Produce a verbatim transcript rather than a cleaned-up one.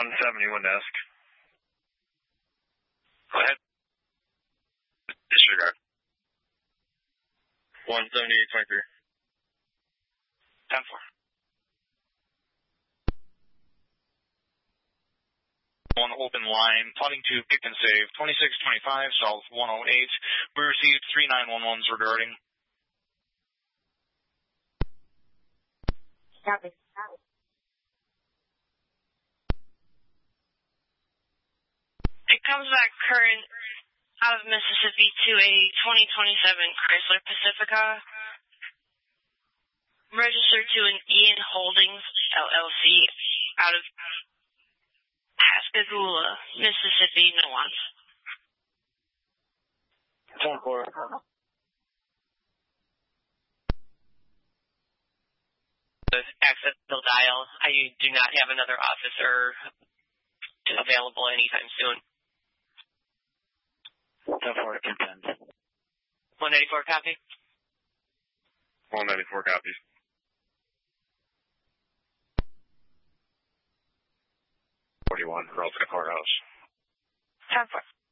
one seventy-one desk. Go ahead. Disregard. one seventy-eight twenty-three. ten four. One open line, plotting to pick and save, twenty-six twenty-five, south one oh eight. We received three nine one ones regarding. Copy. It comes back current out of Mississippi to a twenty twenty-seven Chrysler Pacifica, registered to an Ian Holdings, L L C, out of Pascagoula, Mississippi, no ones. ten four. Accidental dial. I do not have another officer available anytime soon. ten four to contend. one ninety-four copy. one ninety-four copies. forty-one, Relton Courthouse. ten four.